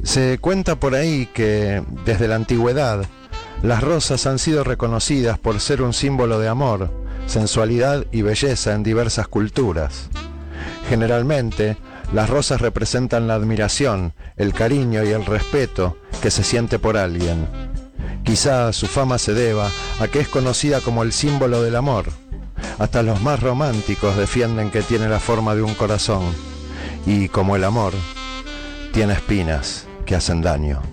Se cuenta por ahí que, desde la antigüedad, las rosas han sido reconocidas por ser un símbolo de amor, sensualidad y belleza en diversas culturas. Generalmente, las rosas representan la admiración, el cariño y el respeto que se siente por alguien. Quizá su fama se deba a que es conocida como el símbolo del amor. Hasta los más románticos defienden que tiene la forma de un corazón. Y como el amor, tiene espinas que hacen daño.